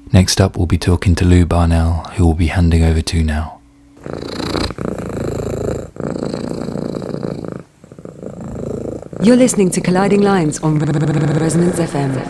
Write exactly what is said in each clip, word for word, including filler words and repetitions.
Next up, we'll be talking to Lou Barnell, who we'll be handing over to now. You're listening to Colliding Lines on Resonance F M.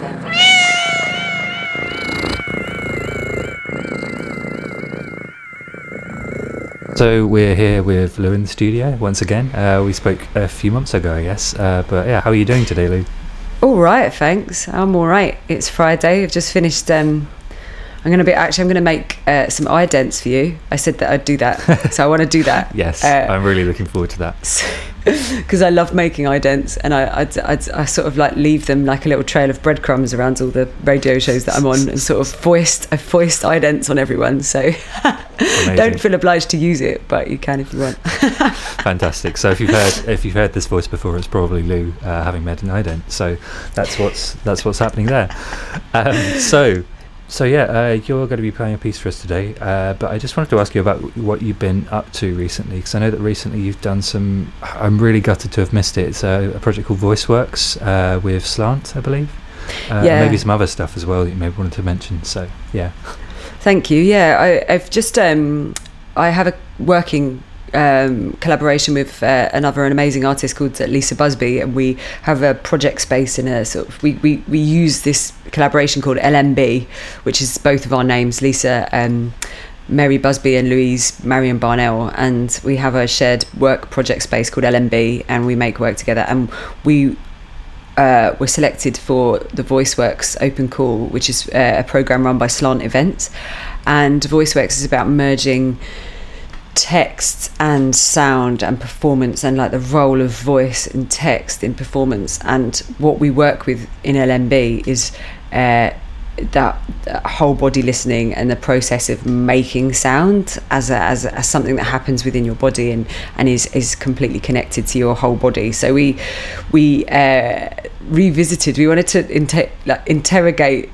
So we're here with Lou in the studio once again. Uh, we spoke a few months ago, I guess. Uh, but yeah, how are you doing today, Lou? All right, thanks. I'm all right. It's Friday. I've just finished. Um, I'm going to be actually. I'm going to make uh, some idents for you. I said that I'd do that, so I want to do that. Yes, uh, I'm really looking forward to that. Because I love making idents, and I I'd, I'd, I sort of like leave them like a little trail of breadcrumbs around all the radio shows that I'm on, and sort of foist I foist idents on everyone. So don't feel obliged to use it, but you can if you want. Fantastic. So if you've heard if you've heard this voice before, it's probably Lou uh, having made an ident. So that's what's that's what's happening there. Um, so. So yeah, uh, you're going to be playing a piece for us today, uh, but I just wanted to ask you about what you've been up to recently, because I know that recently you've done some. I'm really gutted to have missed it. It's a, a project called VoiceWorks uh, with Slant, I believe. Uh, yeah. Maybe some other stuff as well that you maybe wanted to mention. So yeah. Thank you. Yeah, I, I've just um, I have a working. Um, collaboration with uh, another an amazing artist called Lisa Busby, and we have a project space in a sort of we, we, we use this collaboration called L M B, which is both of our names, Lisa um, Mary Busby and Louise Marion Barnell, and we have a shared work project space called L M B, and we make work together, and we uh, were selected for the VoiceWorks Open Call, which is uh, a program run by Slant Events, and VoiceWorks is about merging text and sound and performance, and like the role of voice and text in performance. And what we work with in L M B is uh, that, that whole body listening and the process of making sound as a, as, a, as something that happens within your body and, and is, is completely connected to your whole body. So we we uh, revisited. We wanted to inter- like, interrogate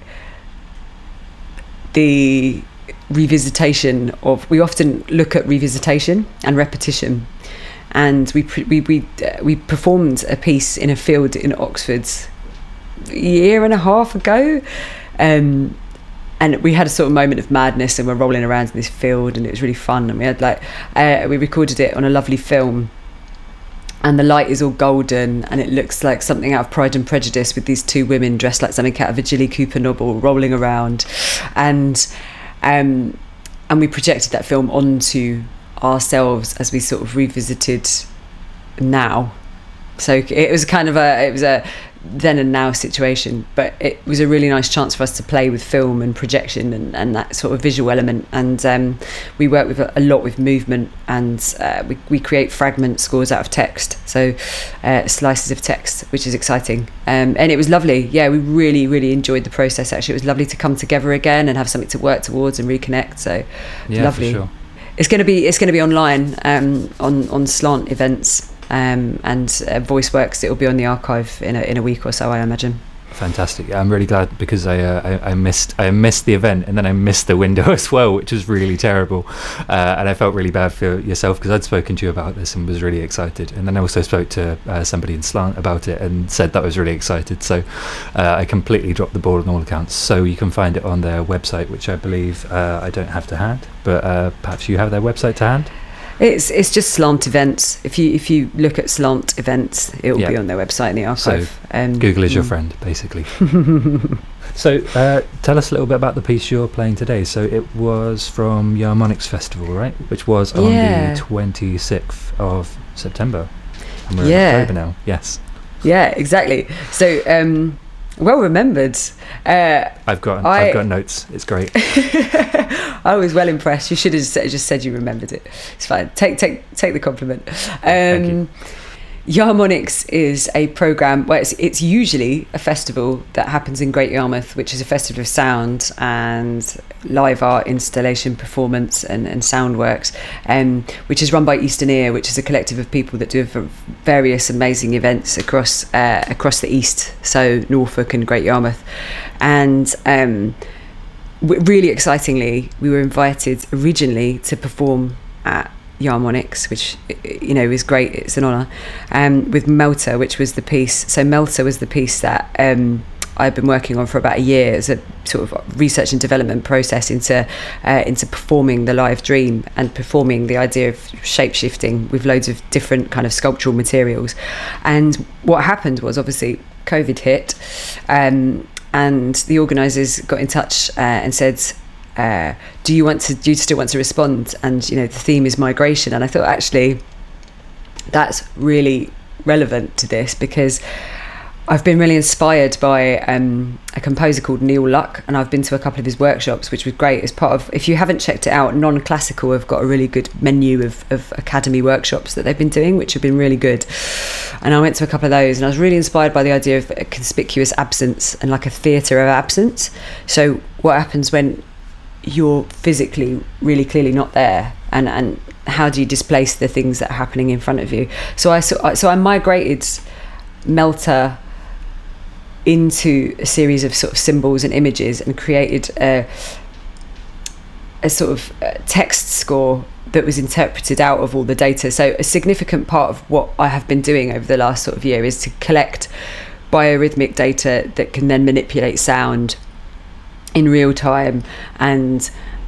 the revisitation of we often look at revisitation and repetition, and we we we uh, we performed a piece in a field in Oxford a year and a half ago, um, and we had a sort of moment of madness, and we're rolling around in this field, and it was really fun, and we had like uh, we recorded it on a lovely film, and the light is all golden, and it looks like something out of Pride and Prejudice, with these two women dressed like something out of a Jilly Cooper novel rolling around, and Um, and we projected that film onto ourselves as we sort of revisited now. So it was kind of a, it was a then and now situation, but it was a really nice chance for us to play with film and projection and, and that sort of visual element. And um, we work with a, a lot with movement, and uh, we, we create fragment scores out of text, so uh, slices of text, which is exciting. Um, and it was lovely. Yeah, we really, really enjoyed the process. Actually, it was lovely to come together again and have something to work towards and reconnect. So yeah, lovely. For sure. It's going to be it's going to be online um, on on Slant Events. Um, and uh, VoiceWorks, it will be on the archive in a, in a week or so, I imagine. Fantastic. I'm really glad, because I, uh, I I missed I missed the event, and then I missed the window as well, which was really terrible, uh, and I felt really bad for yourself, because I'd spoken to you about this and was really excited, and then I also spoke to uh, somebody in Slant about it and said that I was really excited, so uh, I completely dropped the ball on all accounts. So you can find it on their website, which I believe uh, I don't have to hand, but uh, perhaps you have their website to hand? It's it's just Slant Events. If you if you look at Slant Events, it will yeah. be on their website in the archive. So um, Google is your mm. friend, basically. So uh, tell us a little bit about the piece you're playing today. So it was from Yarmonics Festival, right? Which was on yeah. the twenty-sixth of September. And we're yeah. in October now. Yes. Yeah, exactly. So um, well remembered. Uh, I've got I, I've got notes. It's great. I was well impressed. You should have just said you remembered it. It's fine. Take take take the compliment. Um, Thank you. Yarmonics is a program where it's, it's usually a festival that happens in Great Yarmouth, which is a festival of sound and live art installation, performance and, and sound works, um, which is run by Eastern Ear, which is a collective of people that do various amazing events across uh, across the East, so Norfolk and Great Yarmouth. And um, really excitingly, we were invited originally to perform at Yarmonics, which, you know, is great. It's an honour. Um, with Melter, which was the piece. So Melter was the piece that um, I've been working on for about a year as a sort of research and development process into uh, into performing the live dream and performing the idea of shape shifting with loads of different kind of sculptural materials. And what happened was, obviously COVID hit, um, and the organisers got in touch uh, and said, uh, do you want to do you still want to respond? And you know, the theme is migration. And I thought, actually, that's really relevant to this, because I've been really inspired by um, a composer called Neil Luck, and I've been to a couple of his workshops, which was great. As part of, if you haven't checked it out, Non-Classical have got a really good menu of, of academy workshops that they've been doing, which have been really good. And I went to a couple of those, and I was really inspired by the idea of a conspicuous absence and like a theatre of absence. So what happens when you're physically really clearly not there, and, and how do you displace the things that are happening in front of you? So I so, so I migrated Melter into a series of sort of symbols and images, and created a, a sort of text score that was interpreted out of all the data. So a significant part of what I have been doing over the last sort of year is to collect biorhythmic data that can then manipulate sound in real time, and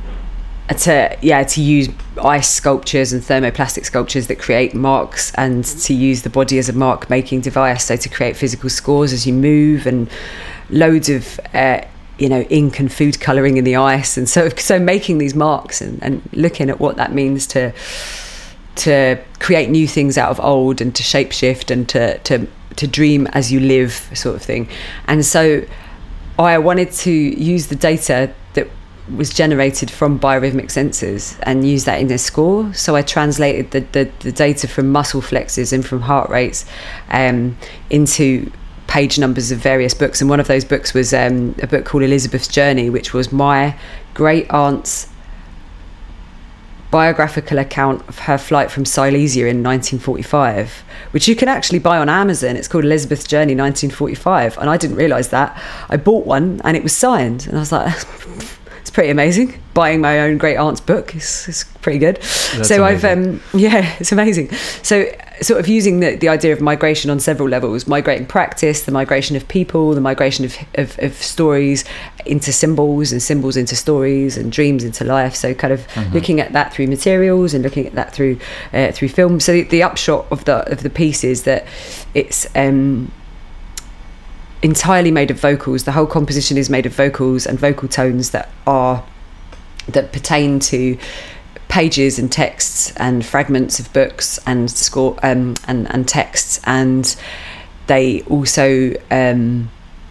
to yeah to use ice sculptures and thermoplastic sculptures that create marks, and to use the body as a mark making device, so to create physical scores as you move, and loads of uh, you know ink and food colouring in the ice, and so so making these marks and, and looking at what that means to to create new things out of old, and to shapeshift, and to to to dream as you live, sort of thing. And so I wanted to use the data that was generated from biorhythmic sensors and use that in a score. So I translated the, the, the data from muscle flexes and from heart rates um, into page numbers of various books. And one of those books was um, a book called Elizabeth's Journey, which was my great aunt's biographical account of her flight from Silesia in nineteen forty-five, which you can actually buy on Amazon. It's called Elizabeth's Journey nineteen forty-five, and I didn't realise that. I bought one and it was signed, and I was like, it's pretty amazing. Buying my own great aunt's book is, is pretty good. That's so amazing. I've um yeah it's amazing. So sort of using the, the idea of migration on several levels: migrating practice, the migration of people, the migration of, of, of stories into symbols, and symbols into stories, and dreams into life. So kind of mm-hmm. looking at that through materials, and looking at that through uh, through film. So the, the upshot of the of the piece is that it's um entirely made of vocals. The whole composition is made of vocals and vocal tones that are that pertain to pages and texts and fragments of books and score um, and and texts, and they also um,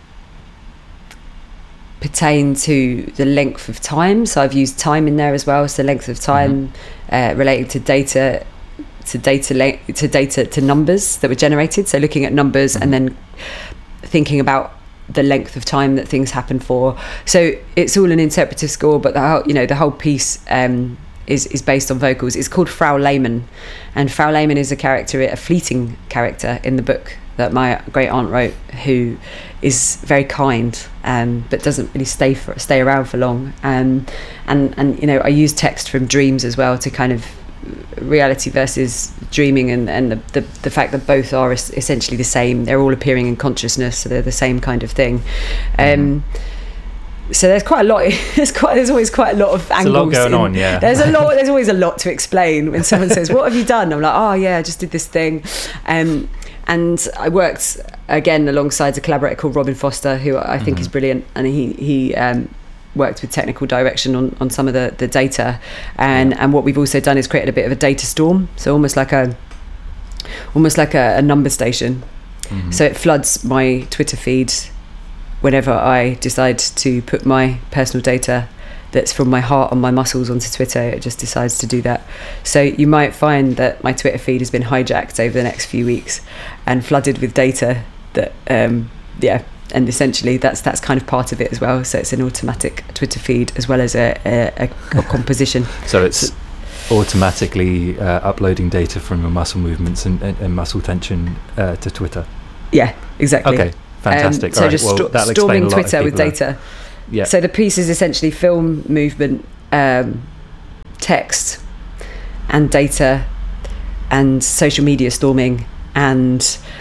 pertain to the length of time. So I've used time in there as well. So length of time mm-hmm. uh, related to data, to data le- to data to numbers that were generated. So looking at numbers mm-hmm. and then thinking about the length of time that things happen for. So it's all an interpretive score, but the whole, you know, the whole piece um, is is based on vocals. It's called Frau Lehmann, and Frau Lehmann is a character, a fleeting character in the book that my great aunt wrote, who is very kind, um, but doesn't really stay for stay around for long. Um, and and you know, I use text from dreams as well to kind of reality versus dreaming, and, and the, the the fact that both are es- essentially the same. They're all appearing in consciousness, so they're the same kind of thing. Um, so there's quite a lot. There's quite. There's always quite a lot of angles. There's a lot going in, on, yeah. There's a lot. There's always a lot to explain when someone says, "What have you done?" I'm like, "Oh yeah, I just did this thing." Um, and I worked again alongside a collaborator called Robin Foster, who I think mm-hmm. is brilliant, and he he. Um, worked with technical direction on, on some of the, the data, and yeah. and what we've also done is created a bit of a data storm, so almost like a almost like a, a number station. Mm-hmm. So it floods my Twitter feed whenever I decide to put my personal data that's from my heart and my muscles onto Twitter. It just decides to do that. So you might find that my Twitter feed has been hijacked over the next few weeks and flooded with data that um yeah and essentially that's that's kind of part of it as well. So it's an automatic Twitter feed as well as a, a, a composition. So it's automatically uh, uploading data from your muscle movements and, and, and muscle tension uh, to Twitter. Yeah, exactly. Okay, fantastic. Um, so All right, just well, sto- that'll storming explain a lot if Twitter with people data. are- Yeah. So the piece is essentially film, movement, um, text, and data, and social media storming, and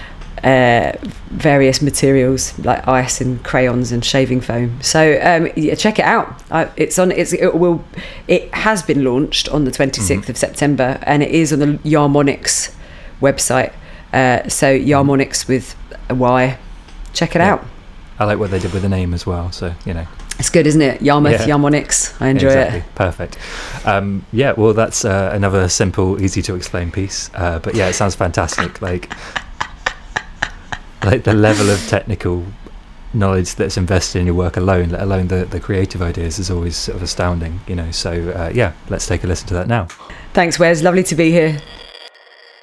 uh, various materials like ice and crayons and shaving foam. So um, yeah, check it out. Uh, it's on. It's it will. It has been launched on the twenty-sixth mm-hmm. of September, and it is on the Yarmonics website. Uh, so Yarmonics with a Y. Check it yeah. out. I like what they did with the name as well. So you know. It's good, isn't it? Yarmouth, yeah. Yarmonics. I enjoy exactly. it. Perfect. Um, yeah, well, that's uh, another simple, easy to explain piece. Uh, but yeah, it sounds fantastic. Like, like the level of technical knowledge that's invested in your work alone, let alone the, the creative ideas, is always sort of astounding. You know. So uh, yeah, let's take a listen to that now. Thanks, Wes. Lovely to be here.